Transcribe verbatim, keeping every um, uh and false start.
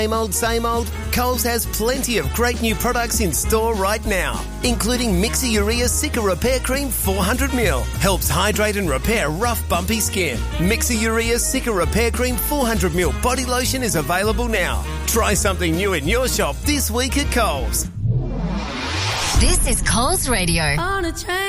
Same old, same old? Coles has plenty of great new products in store right now, including Mixer Urea Cica Repair Cream four hundred milliliters. Helps hydrate and repair rough, bumpy skin. Mixer Urea Cica Repair Cream four hundred milliliters body lotion is available now. Try something new in your shop this week at Coles. This is Coles Radio. On a train.